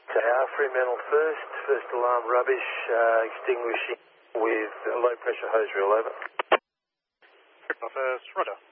Fremantle first alarm rubbish, extinguishing with low pressure hose reel, over. Fremantle first, roger.